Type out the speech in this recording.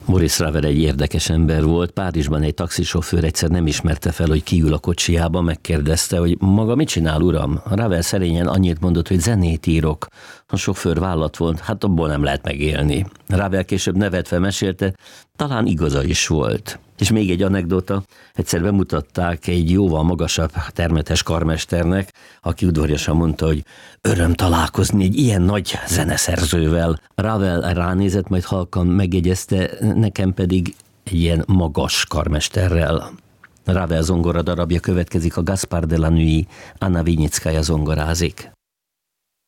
Maurice Ravel egy érdekes ember volt. Párizsban egy taxisofőr egyszer nem ismerte fel, hogy kiül a kocsiába, megkérdezte, hogy maga mit csinál, uram? Ravel szerényen annyit mondott, hogy zenét írok. A sofőr vállat volt, hát abból nem lehet megélni. Ravel később nevetve mesélte, talán igaza is volt. És még egy anekdota, egyszer bemutatták egy jóval magasabb termetes karmesternek, aki udvariasan mondta, hogy öröm találkozni egy ilyen nagy zeneszerzővel. Ravel ránézett, majd halkan megjegyezte, nekem pedig egy ilyen magas karmesterrel. Ravel zongora darabja következik, a Gaspard de la Nuit, Anna Vinyickaja zongorázik.